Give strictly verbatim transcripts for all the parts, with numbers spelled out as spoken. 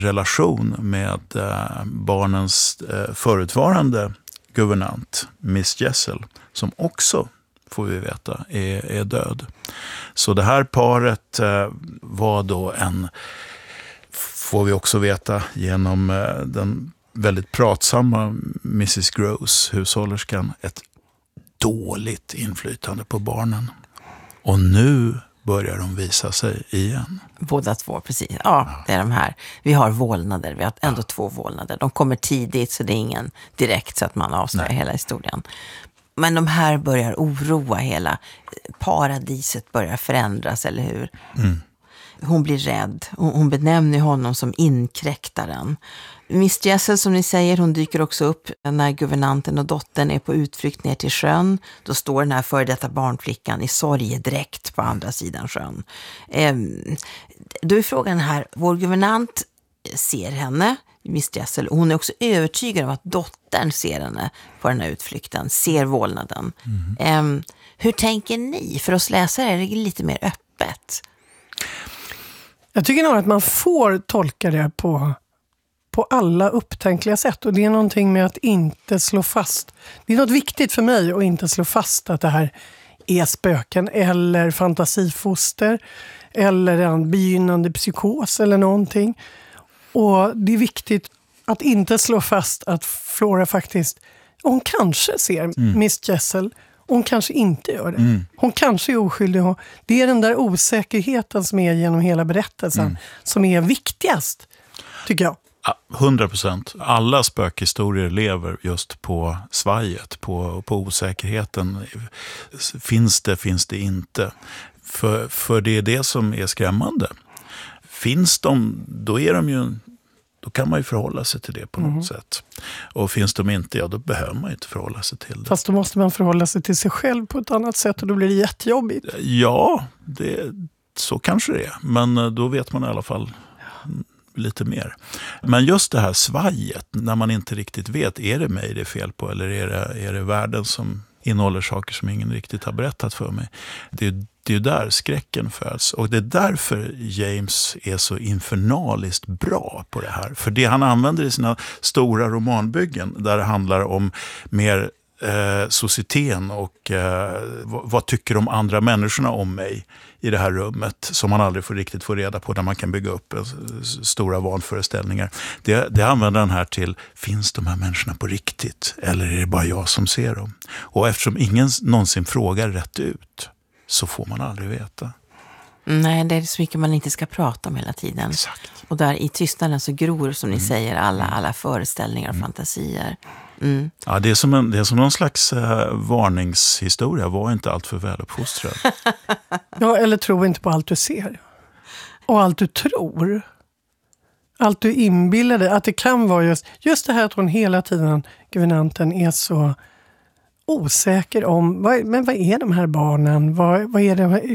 relation med eh, barnens eh, förutvarande guvernant, Miss Jessel, som också, får vi veta, är, är död. Så det här paret eh, var då en, får vi också veta genom eh, den väldigt pratsamma missus Gross, hushållerskan, ett dåligt inflytande på barnen. Och nu börjar de visa sig igen. Båda två, precis. Ja, ja, det är de här. Vi har vålnader, vi har ändå ja. två vålnader. De kommer tidigt så det är ingen direkt så att man avslöjar Nej. hela historien. Men de här börjar oroa hela. Paradiset börjar förändras, eller hur? Mm. Hon blir rädd. Hon benämner honom som inkräktaren. Miss Jessel, som ni säger, hon dyker också upp när guvernanten och dottern är på utflykt ner till sjön. Då står den här före detta barnflickan i sorgedräkt på andra sidan sjön. Ehm, då är frågan här, vår guvernant ser henne, Miss Jessel, och hon är också övertygad om att dottern ser henne på den här utflykten, ser vålnaden. Mm. Ehm, hur tänker ni? För oss läsare är det lite mer öppet. Jag tycker nog att man får tolka det på, på alla upptänkliga sätt. Och det är någonting med att inte slå fast. Det är något viktigt för mig att inte slå fast att det här är spöken eller fantasifoster eller en begynnande psykos eller någonting. Och det är viktigt att inte slå fast att Flora faktiskt, hon kanske ser mm. Miss Jessel. Hon kanske inte gör det. Mm. Hon kanske är oskyldig. Det är den där osäkerheten som är genom hela berättelsen mm. som är viktigast, tycker jag. Hundra procent. Alla spökhistorier lever just på svajet, på, på osäkerheten. Finns det, finns det inte? För, för det är det som är skrämmande. Finns de, då är de ju... Då kan man ju förhålla sig till det på något mm. sätt. Och finns de inte, ja då behöver man ju inte förhålla sig till det. Fast då måste man förhålla sig till sig själv på ett annat sätt och då blir det jättejobbigt. Ja, det, så kanske det är. Men då vet man i alla fall lite mer. Men just det här svajet, när man inte riktigt vet, är det mig det är fel på eller är det, är det världen som innehåller saker som ingen riktigt har berättat för mig. Det är Det är ju där skräcken föds. Och det är därför James är så infernaliskt bra på det här. För det han använder i sina stora romanbyggen, där det handlar om mer eh, societeten och eh, vad, vad tycker de andra människorna om mig i det här rummet, som man aldrig får riktigt få reda på, där man kan bygga upp eh, stora vanföreställningar. Det, det använder han här till, finns de här människorna på riktigt? Eller är det bara jag som ser dem? Och eftersom ingen någonsin frågar rätt ut, så får man aldrig veta. Nej, det är så mycket man inte ska prata om hela tiden. Exakt. Och där i tystnaden så gror, som ni mm. säger, alla, alla föreställningar och mm. fantasier. Mm. Ja, det är som en, det är som någon slags eh, varningshistoria. Var inte allt för väluppfostrad. Ja, eller tro inte på allt du ser. Och allt du tror. Allt du inbillar dig. Att det kan vara just, just det här att hon hela tiden, guvernanten, är så osäker om, vad, men vad är de här barnen? Vad, vad är det,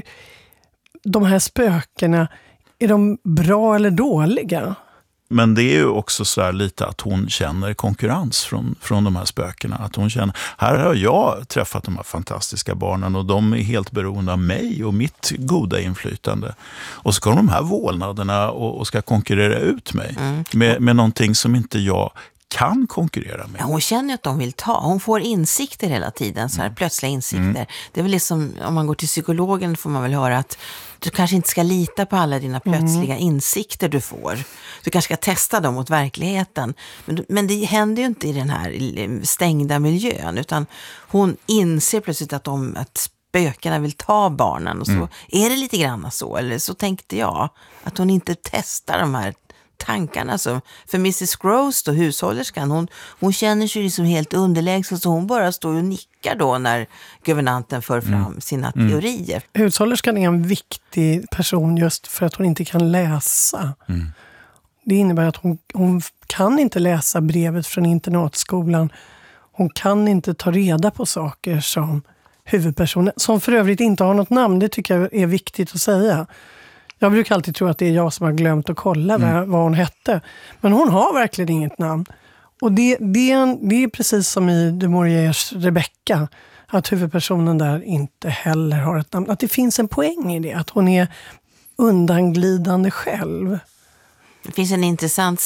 de här spökena? Är de bra eller dåliga? Men det är ju också så här lite att hon känner konkurrens från, från de här spökena. Att hon känner, här har jag träffat de här fantastiska barnen och de är helt beroende av mig och mitt goda inflytande. Och så kommer de här vålnaderna och, och ska konkurrera ut mig mm. med, med någonting som inte jag kan konkurrera med. Ja, hon känner att de vill ta. Hon får insikter hela tiden, så här mm. plötsliga insikter. Mm. Det är väl liksom, om man går till psykologen får man väl höra att du kanske inte ska lita på alla dina plötsliga mm. insikter du får. Du kanske ska testa dem mot verkligheten. Men, men det händer ju inte i den här stängda miljön, utan hon inser plötsligt att, de, att spökarna vill ta barnen och så mm. är det lite grann så, eller så tänkte jag, att hon inte testar de här tankarna. Så. För missus Gross då, hushållerskan, hon, hon känner sig liksom helt underlägsen, så hon bara står och nickar då när guvernanten för fram mm. sina mm. teorier. Hushållerskan är en viktig person just för att hon inte kan läsa. Mm. Det innebär att hon, hon kan inte läsa brevet från internatskolan. Hon kan inte ta reda på saker som huvudpersonen, som för övrigt inte har något namn. Det tycker jag är viktigt att säga. Jag brukar alltid tro att det är jag som har glömt att kolla mm. vad hon hette. Men hon har verkligen inget namn. Och det, det, är, en, det är precis som i Du Mauriers Rebecca. Att huvudpersonen där inte heller har ett namn. Att det finns en poäng i det. Att hon är undanglidande själv. Det finns en intressant